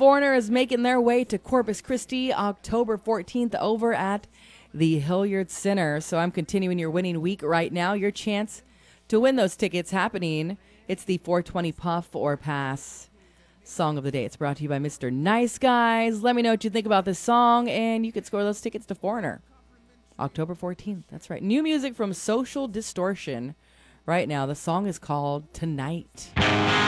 Foreigner is making their way to Corpus Christi October 14th over at the Hilliard Center. So I'm continuing your winning week right now. Your chance to win those tickets happening. It's the 420 Puff or Pass Song of the Day. It's brought to you by Mr. Nice Guys. Let me know what you think about this song, and you could score those tickets to Foreigner October 14th. That's right. New music from Social Distortion right now. The song is called Tonight.